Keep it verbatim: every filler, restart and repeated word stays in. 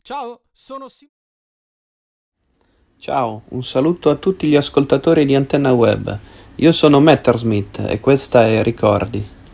Ciao, sono Sim- Ciao, un saluto a tutti gli ascoltatori di Antenna Web. Io sono Mattersmith e questa è Ricordi.